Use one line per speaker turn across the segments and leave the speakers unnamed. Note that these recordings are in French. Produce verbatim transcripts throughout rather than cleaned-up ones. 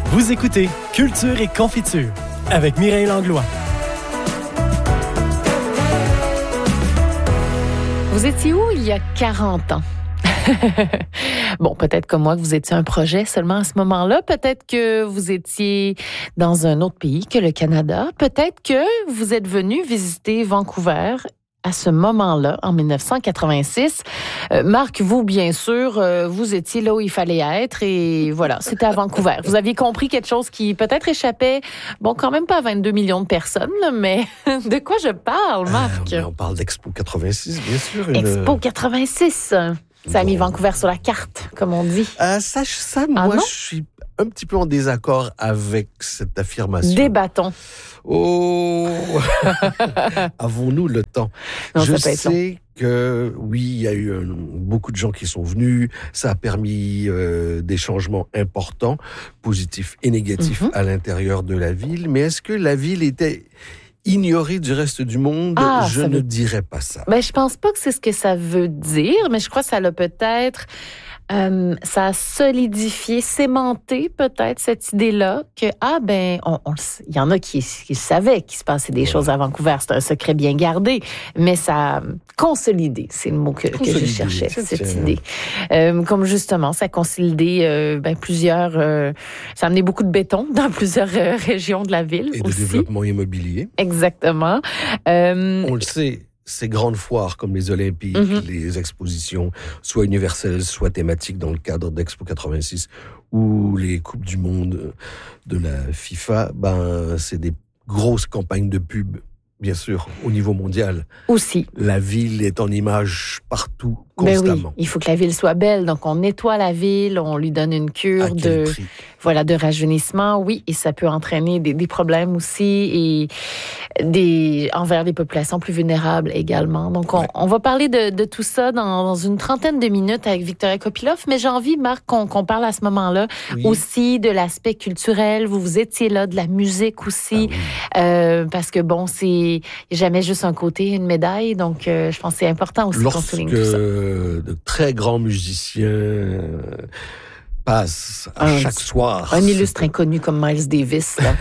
Vous écoutez Culture et Confiture avec Mireille Langlois.
Vous étiez où il y a quarante ans? Bon, peut-être comme moi que vous étiez un projet seulement à ce moment-là. Peut-être que vous étiez dans un autre pays que le Canada. Peut-être que vous êtes venu visiter Vancouver à ce moment-là, en dix-neuf cent quatre-vingt-six. Euh, Marc, vous, bien sûr, euh, vous étiez là où il fallait être et voilà, c'était à Vancouver. Vous aviez compris quelque chose qui peut-être échappait, bon, quand même pas à vingt-deux millions de personnes, là, mais de quoi je parle, Marc?
Euh, on parle d'Expo quatre-vingt-six, bien sûr. Une...
Expo quatre-vingt-six, ça a mis Vancouver sur la carte, comme on dit.
Euh, sache ça,
Ah
moi,
non?
je suis un petit peu en désaccord avec cette affirmation.
Débattons.
Oh! Avons-nous le temps?
Non,
je
ça peut être
sais que, oui, il y a eu euh, beaucoup de gens qui sont venus. Ça a permis euh, des changements importants, positifs et négatifs,
Mm-hmm.
à l'intérieur de la ville. Mais est-ce que la ville était ignorée du reste du monde?
Ah,
je
ça
ne
veut-
dirais pas ça.
Ben, je pense pas que c'est ce que ça veut dire, mais je crois que ça l'a peut-être, euh, ça a solidifié, sémenté peut-être cette idée-là que, ah ben, on, on le sait. Il y en a qui, qui savaient qu'il se passait des
Ouais.
choses à Vancouver, c'est un secret bien gardé, mais ça a consolidé, c'est le mot que, que je
Consolidé,
cherchais,
tiens,
cette
tiens.
idée. Euh, comme justement, ça a consolidé euh, ben, plusieurs, euh, ça a amené beaucoup de béton dans plusieurs euh, régions de la ville
Et de
aussi.
développement immobilier.
Exactement. Euh,
On le sait, ces grandes foires comme les Olympiques,
Mhm.
les expositions, soit universelles, soit thématiques dans le cadre d'Expo quatre-vingt-six, ou les Coupes du Monde de la FIFA, ben, c'est des grosses campagnes de pub, bien sûr, au niveau mondial.
aussi.
La ville est en image partout,
Ben oui,
constamment.
il faut que la ville soit belle, donc on nettoie la ville, on lui donne une
À
cure
quel
de
prix?
voilà de rajeunissement, oui, et ça peut entraîner des, des problèmes aussi et des envers des populations plus vulnérables également. Donc on,
Ouais.
on va parler de, de tout ça dans, dans une trentaine de minutes avec Victoria Kopilov, mais j'ai envie, Marc, qu'on, qu'on parle à ce moment-là
Oui.
aussi de l'aspect culturel. Vous vous étiez là, de la musique aussi,
Ah oui.
euh, parce que bon, c'est jamais juste un côté, une médaille, donc euh, je pense que c'est important aussi qu'on
Lorsque
souligne tout ça.
de très grands musiciens euh, passent à
Un-
chaque soir...
Un illustre inconnu comme Miles Davis, là.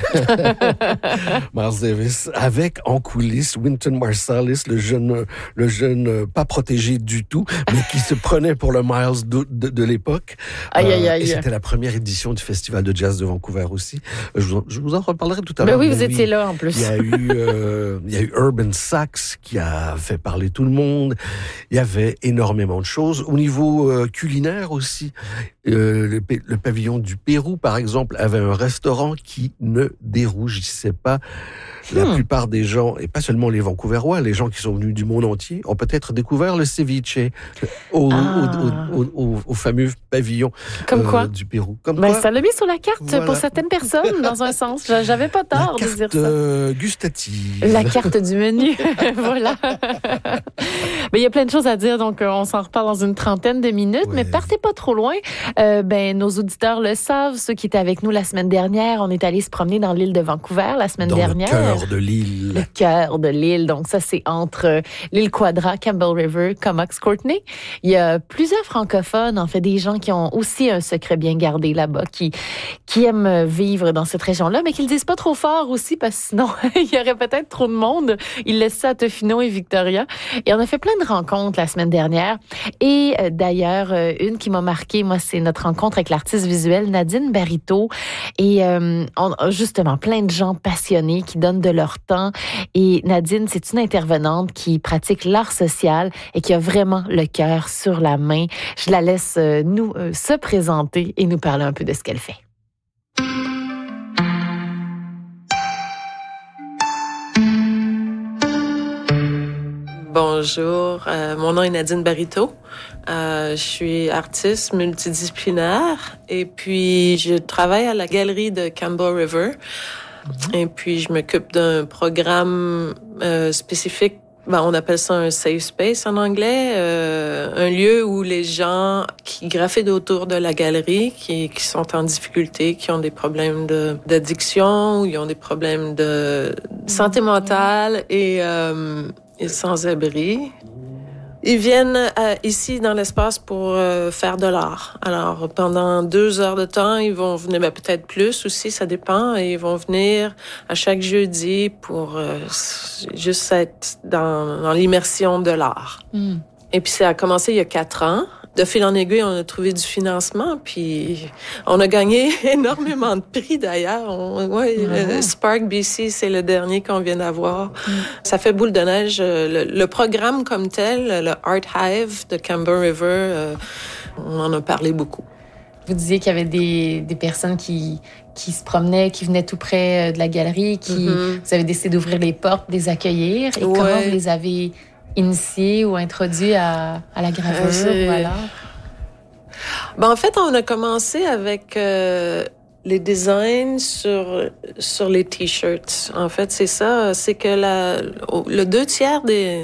Miles Davis, avec en coulisses Wynton Marsalis, le jeune, le jeune euh, pas protégé du tout, mais qui se prenait pour le Miles de, de, de l'époque.
Aïe, aïe,
Euh,
aïe.
et c'était la première édition du Festival de jazz de Vancouver aussi. Je vous en, je vous en reparlerai tout à
Ben
l'heure.
oui,
mais
vous étiez là en plus.
Il y a eu, euh, il y a eu Urban Sax qui a fait parler tout le monde. Il y avait énormément de choses. Au niveau euh, culinaire aussi, euh, le, pa- le pavillon du Pérou, par exemple, avait un restaurant qui ne dérougissait pas. La
Hmm.
plupart des gens, et pas seulement les Vancouverois, les gens qui sont venus du monde entier, ont peut-être découvert le ceviche au,
Ah.
au, au, au, au fameux pavillon
Comme
euh,
quoi?
du Pérou. Comme
Ben,
quoi,
ça l'a mis sur la carte
Voilà.
pour certaines personnes, dans un sens. J'a- J'avais pas
la
tort de
carte
dire ça.
euh, gustative.
La carte du menu, voilà. Mais il y a plein de choses à dire, donc euh, on s'en reparle dans une trentaine de minutes,
Ouais.
mais partez pas trop loin. Euh, ben, nos auditeurs le savent, ceux qui étaient avec nous la semaine dernière, on est allé se promener dans l'île de Vancouver la semaine
Dans
dernière.
le cœur de l'île.
Le cœur de l'île. Donc, ça, c'est entre euh, l'île Quadra, Campbell River, Comox, Courtenay. Il y a plusieurs francophones, en fait, des gens qui ont aussi un secret bien gardé là-bas, qui, qui aiment vivre dans cette région-là, mais qui le disent pas trop fort aussi, parce que sinon, il y aurait peut-être trop de monde. Ils laissent ça à Tofino et Victoria. Et on a fait plein de rencontres la semaine dernière. Et euh, d'ailleurs, euh, une qui m'a marquée, moi, c'est notre rencontre avec l'artiste visuelle Nadine Barito. Et euh, on a justement plein de gens passionnés qui donnent de leur temps. Et Nadine, c'est une intervenante qui pratique l'art social et qui a vraiment le cœur sur la main. Je la laisse euh, nous euh, se présenter et nous parler un peu de ce qu'elle fait.
Bonjour, euh, mon nom est Nadine Barito. Euh, je suis artiste multidisciplinaire et puis je travaille à la galerie de Campbell River. Et puis je m'occupe d'un programme euh, spécifique. Ben, on appelle ça un safe space en anglais, euh, un lieu où les gens qui gravitent autour de la galerie, qui, qui sont en difficulté, qui ont des problèmes de, d'addiction, ou ils ont des problèmes de santé mentale et, euh, et sans-abri, Ils viennent euh, ici dans l'espace pour euh, faire de l'art. Alors, pendant deux heures de temps, ils vont venir, ben, peut-être plus aussi, ça dépend. Et ils vont venir à chaque jeudi pour euh, juste être dans, dans l'immersion de l'art. Mm. Et puis, ça a commencé il y a quatre ans. De fil en aiguille, on a trouvé du financement, puis on a gagné énormément de prix d'ailleurs. On, ouais, mm-hmm. le Spark B C, c'est le dernier qu'on vient d'avoir. Mm. Ça fait boule de neige. Le, le programme comme tel, le Art Hive de Campbell River, euh, on en a parlé beaucoup.
Vous disiez qu'il y avait des, des personnes qui, qui se promenaient, qui venaient tout près de la galerie, qui mm-hmm. vous avez décidé d'ouvrir les portes, de les accueillir. Et ouais. Comment vous les avez initiés ou introduits à, à la gravure euh, ou à l'art?
Ben, en fait, on a commencé avec euh, les designs sur, sur les T-shirts. En fait, c'est ça. C'est que la, le deux tiers des